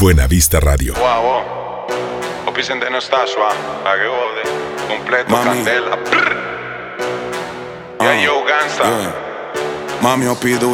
Buenavista Radio. Wow, o Vicente no está suave, pa' que jode, completo, Mami. candela, brr. Yeah, yo, gangsta. Yeah. Mami, eu pido